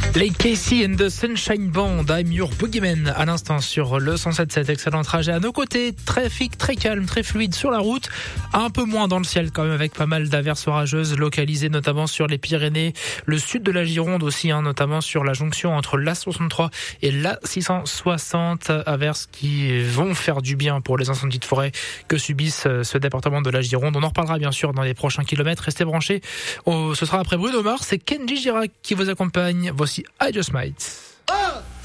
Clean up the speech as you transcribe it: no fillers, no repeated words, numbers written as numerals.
Les Casey and the Sunshine Band, I'm Your Boogeyman à l'instant sur le 107.7. Excellent trajet à nos côtés, trafic très calme, très fluide sur la route, un peu moins dans le ciel quand même avec pas mal d'averses orageuses localisées notamment sur les Pyrénées, le sud de la Gironde aussi, notamment sur la jonction entre l'A63 et l'A660, averses qui vont faire du bien pour les incendies de forêt que subissent ce département de la Gironde. On en reparlera bien sûr dans les prochains kilomètres, restez branchés. Ce sera après Bruno Mars, c'est Kenji Girac qui vous accompagne. Voici I Just Might.